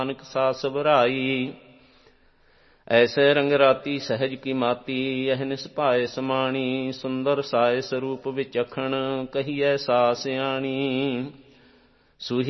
ਨਾਨਕ ਸਾਸ ਬਰਾਈ। ਐਸੇ ਰੰਗ ਰਾਤੀ ਸਹਿਜ ਕੀ ਮਾਤੀ, ਅਹਨਿਸ ਭਾਏ ਸਮਾਣੀ। ਸੁੰਦਰ ਸਾਇ ਸਰੂਪ ਵਿਚਖਣ, ਕਹੀਐ ਸਾਸ ਸਿਆਣੀ। ਸੂਹੀ